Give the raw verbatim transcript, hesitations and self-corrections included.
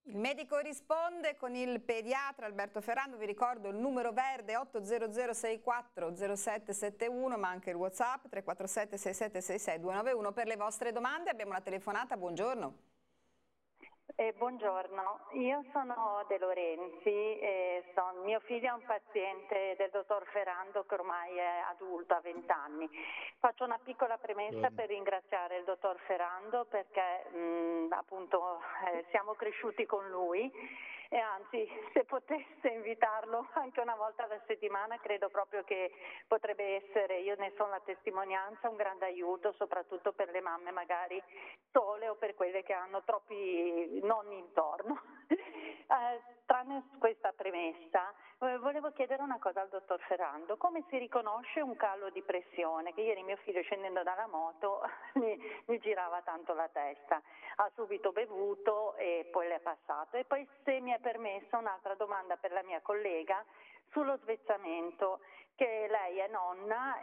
Il medico risponde con il pediatra Alberto Ferrando. Vi ricordo il numero verde otto zero zero sei quattro zero sette sette uno, ma anche il WhatsApp tre quattro sette sei sette sei sei due nove uno per le vostre domande. Abbiamo una telefonata, buongiorno. Eh, buongiorno, io sono De Lorenzi e son, mio figlio è un paziente del dottor Ferrando che ormai è adulto, ha venti anni. Faccio una piccola premessa per ringraziare il dottor Ferrando perché mh, appunto eh, siamo cresciuti con lui e anzi se potesse invitarlo anche una volta alla settimana credo proprio che potrebbe essere, io ne sono la testimonianza, un grande aiuto soprattutto per le mamme magari sole o per quelle che hanno troppi nonni intorno. Eh, tranne questa premessa, eh, volevo chiedere una cosa al dottor Ferrando: come si riconosce un calo di pressione? Che ieri mio figlio scendendo dalla moto mi, mi girava tanto la testa, ha subito bevuto e poi l'è passato. E poi, se mi è permessa, un'altra domanda per la mia collega sullo svezzamento, che lei è nonna